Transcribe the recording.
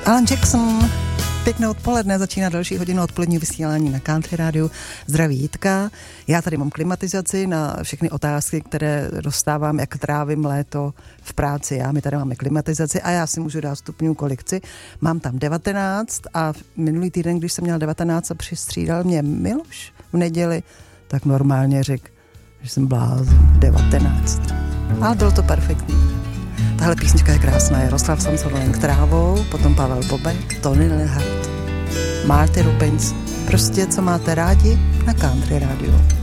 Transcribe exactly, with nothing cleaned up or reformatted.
Alan Jackson, pěkné odpoledne, začíná další hodinu odpolední vysílání na Country Rádiu. Zdraví Jitka. Já tady mám klimatizaci na všechny otázky, které dostávám, jak trávím léto v práci. Já, my tady máme klimatizaci a já si můžu dát stupňů kolik chci. Mám tam devatenáct a minulý týden, když jsem měla devatenáct a přistřídal mě Miloš v neděli, tak normálně řekl, že jsem blázen, devatenáct. Ale bylo to perfektní. Tahle písnička je krásná. Jaroslav Samsonenk Trávou, potom Pavel Bobek, Tony Lehart, Marty Rubens. Prostě, co máte rádi na Country Rádiu.